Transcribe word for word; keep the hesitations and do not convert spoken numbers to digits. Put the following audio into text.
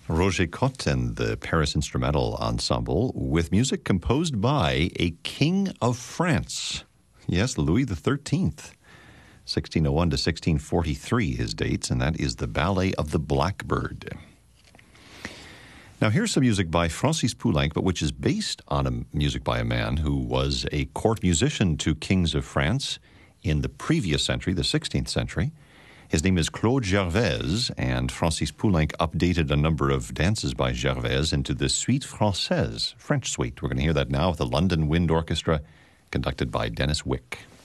Roger Cotte and the Paris Instrumental Ensemble with music composed by a king of France. Yes, Louis the thirteenth. sixteen oh one to sixteen forty-three, his dates, and that is the Ballet of the Blackbird. Now, here's some music by Francis Poulenc, but which is based on a music by a man who was a court musician to kings of France in the previous century, the sixteenth century. His name is Claude Gervaise, and Francis Poulenc updated a number of dances by Gervaise into the Suite Française, French suite. We're going to hear that now with the London Wind Orchestra, conducted by Dennis Wick.